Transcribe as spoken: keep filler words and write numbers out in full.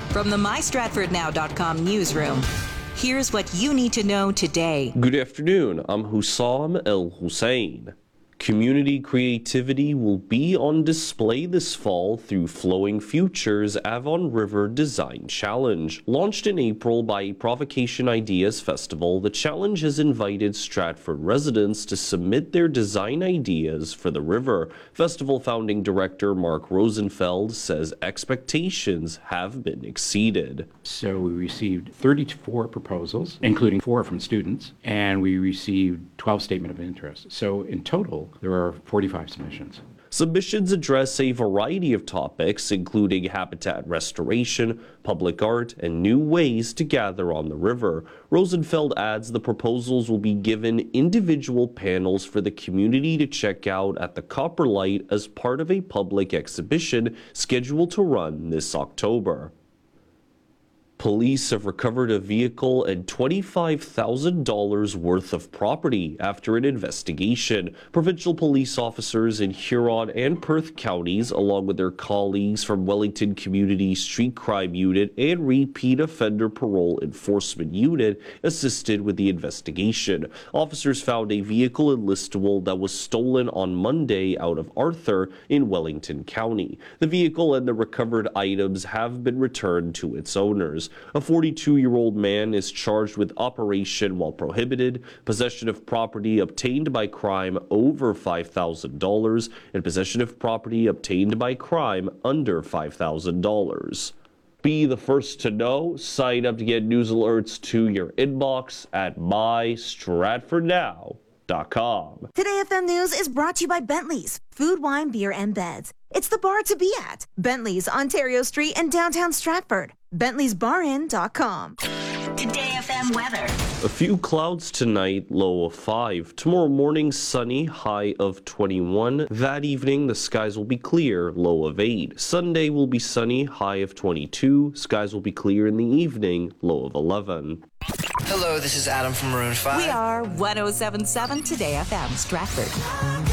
From the my stratford now dot com newsroom, here's what you need to know today. Good afternoon, I'm Hussam El Hussein. Community creativity will be on display this fall through Flowing Futures Avon River Design Challenge. Launched in April by Provocation Ideas Festival, the challenge has invited Stratford residents to submit their design ideas for the river. Festival founding director Mark Rosenfeld says expectations have been exceeded. So we received thirty-four proposals, including four from students, and we received twelve statement of interest. So in total, there are forty-five submissions. Submissions address a variety of topics, including habitat restoration, public art, and new ways to gather on the river. Rosenfeld adds the proposals will be given individual panels for the community to check out at the Copper Light as part of a public exhibition scheduled to run this October. Police have recovered a vehicle and twenty-five thousand dollars worth of property after an investigation. Provincial police officers in Huron and Perth counties, along with their colleagues from Wellington Community Street Crime Unit and Repeat Offender Parole Enforcement Unit, assisted with the investigation. Officers found a vehicle in Listowel that was stolen on Monday out of Arthur in Wellington County. The vehicle and the recovered items have been returned to its owners. A forty-two-year-old man is charged with operation while prohibited, possession of property obtained by crime over five thousand dollars, and possession of property obtained by crime under five thousand dollars. Be the first to know. Sign up to get news alerts to your inbox at my stratford now dot com. Today F M News is brought to you by Bentley's Food, Wine, Beer, and Beds. It's the bar to be at. Bentley's, Ontario Street in downtown Stratford. Bentley's Bar Inn dot com. Today F M weather. A few clouds tonight, low of five. Tomorrow morning, sunny, high of twenty-one. That evening, the skies will be clear, low of eight. Sunday will be sunny, high of twenty-two. Skies will be clear in the evening, low of eleven. Hello, this is Adam from Maroon five. We are one oh seven point seven Today F M Stratford.